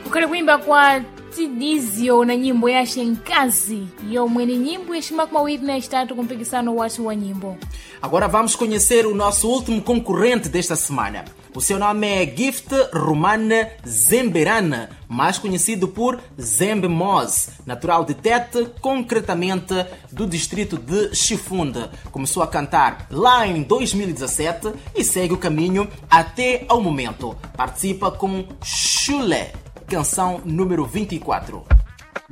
Kuimba kwa tidizio na nyimbo ya Shenkazi yo mwenye nyimbo heshima kwa Witness tatu kumpigisano watu wa nyimbo. Agora vamos conhecer o nosso último concorrente desta semana. O seu nome é Gift Romane Zemberana, mais conhecido por Zembe Moz, natural de Tete, concretamente do distrito de Chifunde. Começou a cantar lá em 2017 e segue o caminho até ao momento. Participa com Chule, canção número 24.